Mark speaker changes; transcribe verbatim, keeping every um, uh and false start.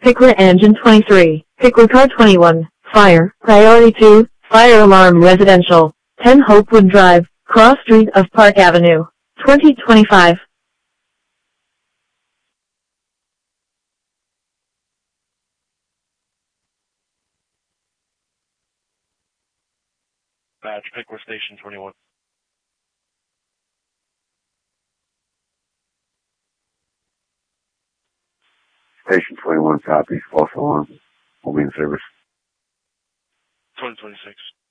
Speaker 1: Pickler Engine twenty-three, Pickler Car twenty-one, Fire, Priority two, Fire Alarm Residential, ten Hopewood Drive, Cross Street of Park Avenue, twenty twenty-five.
Speaker 2: Badge, Pickler Station twenty-one.
Speaker 3: Station twenty-one copies, false alarm. Will be in service.
Speaker 2: twenty twenty-six.